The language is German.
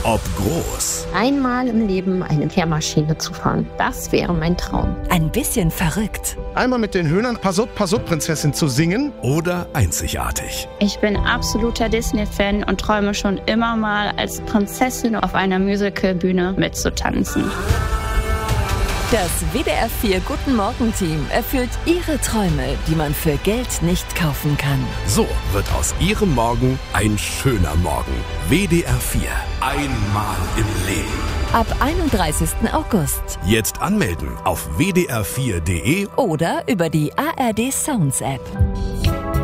ob groß. Einmal im Leben eine Kehrmaschine zu fahren, das wäre mein Traum. Ein bisschen verrückt. Einmal mit den Hühnern Pass up, Prinzessin zu singen. Oder einzigartig. Ich bin absoluter Disney-Fan und träume schon immer mal als Prinzessin auf einer Musicalbühne mitzutanzen. Das WDR 4 Guten Morgen-Team erfüllt Ihre Träume, die man für Geld nicht kaufen kann. So wird aus Ihrem Morgen ein schöner Morgen. WDR 4. Einmal im Leben. Ab 31. August. Jetzt anmelden auf wdr4.de Oder über die ARD Sounds App.